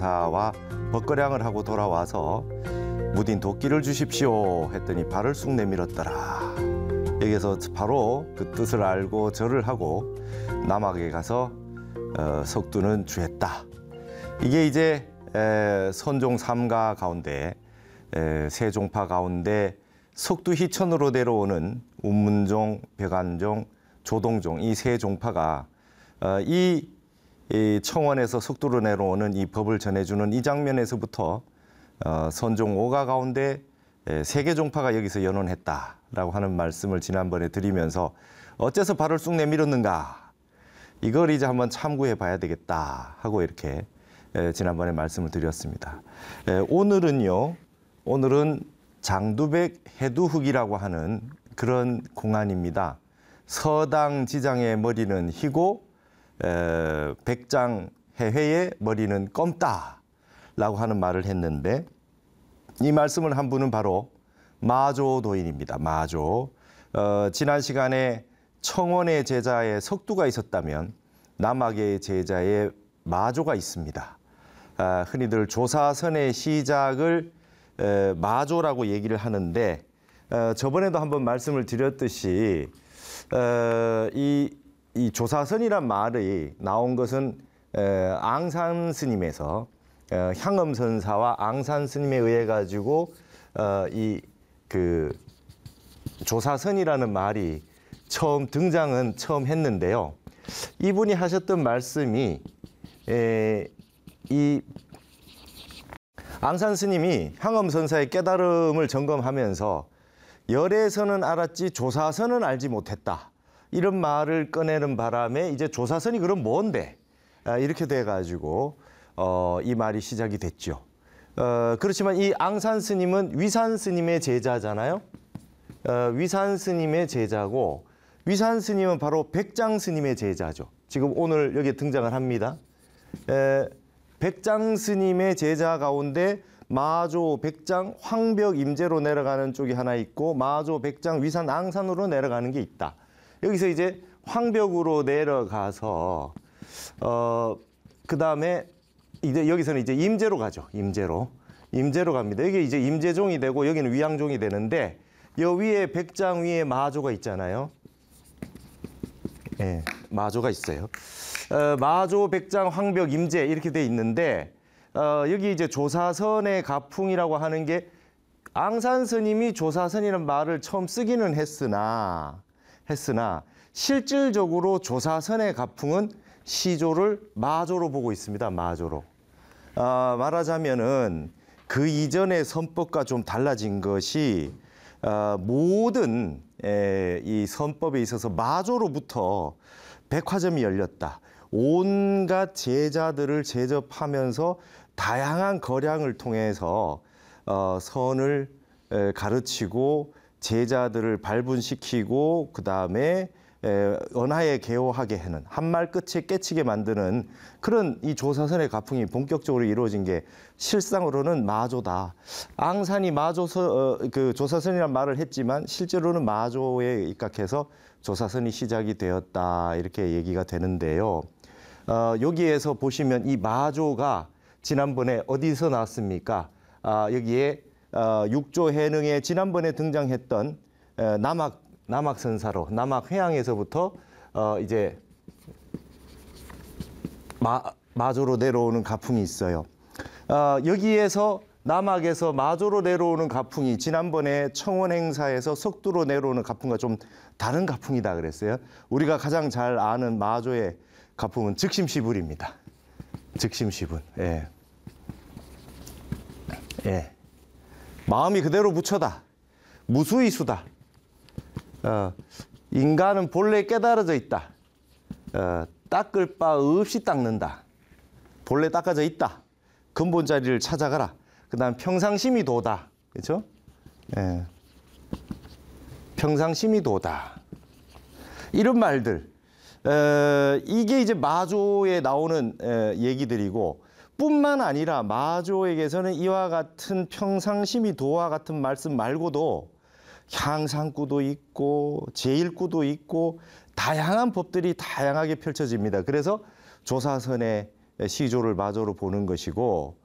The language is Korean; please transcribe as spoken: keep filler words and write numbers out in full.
형사와 벗거량을 하고 돌아와서 무딘 도끼를 주십시오 했더니 발을 쑥 내밀었더라. 여기서 바로 그 뜻을 알고 절을 하고 남악에 가서 어, 석두는 주했다. 이게 이제 에, 선종 삼가 가운데 에, 세종파 가운데 석두 희천으로 내려오는 운문종, 백안종, 조동종 이 세 종파가 어, 이, 이 청원에서 석두로 내려오는 이 법을 전해주는 이 장면에서부터 어, 선종 오가 가운데 세 개 종파가 여기서 연원했다라고 하는 말씀을 지난번에 드리면서 어째서 발을 쑥 내밀었는가 이걸 이제 한번 참고해 봐야 되겠다 하고 이렇게 지난번에 말씀을 드렸습니다. 오늘은요, 오늘은 장두백 해두흑이라고 하는 그런 공안입니다. 서당 지장의 머리는 희고 백장 해회의 머리는 검다라고 하는 말을 했는데 이 말씀을 한 분은 바로 마조 도인입니다. 마조. 어, 지난 시간에 청원의 제자에 석두가 있었다면 남악의 제자에 마조가 있습니다. 아, 흔히들 조사선의 시작을 에, 마조라고 얘기를 하는데 어, 저번에도 한번 말씀을 드렸듯이 어, 이, 이 조사선이란 말이 나온 것은 에, 앙산 스님에서 어, 향엄선사와 앙산 스님에 의해 가지고 어, 이 그 조사선이라는 말이 처음 등장은 처음 했는데요. 이분이 하셨던 말씀이 에, 이 앙산 스님이 향엄선사의 깨달음을 점검하면서 열애선은 알았지 조사선은 알지 못했다. 이런 말을 꺼내는 바람에 이제 조사선이 그럼 뭔데? 아, 이렇게 돼가지고 어, 이 말이 시작이 됐죠. 어, 그렇지만 이 앙산 스님은 위산 스님의 제자잖아요. 어, 위산 스님의 제자고 위산 스님은 바로 백장 스님의 제자죠. 지금 오늘 여기 등장을 합니다. 에, 백장 스님의 제자 가운데 마조, 백장, 황벽, 임제로 내려가는 쪽이 하나 있고 마조, 백장, 위산, 앙산으로 내려가는 게 있다. 여기서 이제 황벽으로 내려가서 어, 그 다음에 이제 여기서는 이제 임제로 가죠. 임제로. 임제로 갑니다. 여기 이제 임제종이 되고 여기는 위양종이 되는데 여 위에 백장 위에 마조가 있잖아요. 예, 네, 마조가 있어요. 어, 마조, 백장, 황벽, 임제 이렇게 돼 있는데 어, 여기 이제 조사선의 가풍이라고 하는 게 앙산 스님이 조사선이라는 말을 처음 쓰기는 했으나 했으나 실질적으로 조사선의 가풍은 시조를 마조로 보고 있습니다. 마조로. 아, 말하자면은 그 이전의 선법과 좀 달라진 것이 아, 모든 에, 이 선법에 있어서 마조로부터 백화점이 열렸다. 온갖 제자들을 제접하면서 다양한 거량을 통해서 어, 선을 에, 가르치고 제자들을 발분시키고 그 다음에 언하에 개호하게 하는 한말 끝에 깨치게 만드는 그런 이 조사선의 가풍이 본격적으로 이루어진 게 실상으로는 마조다. 앙산이 마조서 어, 그 조사선이란 말을 했지만 실제로는 마조에 입각해서 조사선이 시작이 되었다 이렇게 얘기가 되는데요. 어, 여기에서 보시면 이 마조가 지난번에 어디서 나왔습니까? 아, 여기에 어, 육조 해능에 지난번에 등장했던 에, 남악 남악선사로 남악 회양에서부터 어 이제 마, 마조로 내려오는 가풍이 있어요. 어, 여기에서 남악에서 마조로 내려오는 가풍이 지난번에 청원 행사에서 석두로 내려오는 가풍과 좀 다른 가풍이다 그랬어요. 우리가 가장 잘 아는 마조의 가풍은 즉심시불입니다. 즉심시불. 예. 예. 마음이 그대로 묻혀다. 무수이수다. 어, 인간은 본래 깨달아져 있다. 어, 닦을 바 없이 닦는다. 본래 닦아져 있다. 근본 자리를 찾아가라. 그 다음 평상심이 도다. 그렇죠? 예. 평상심이 도다. 이런 말들. 에, 이게 이제 마조에 나오는 에, 얘기들이고 뿐만 아니라 마조에게서는 이와 같은 평상심이 도와 같은 말씀 말고도 향상구도 있고 제일구도 있고 다양한 법들이 다양하게 펼쳐집니다. 그래서 조사선의 시조를 마조로 보는 것이고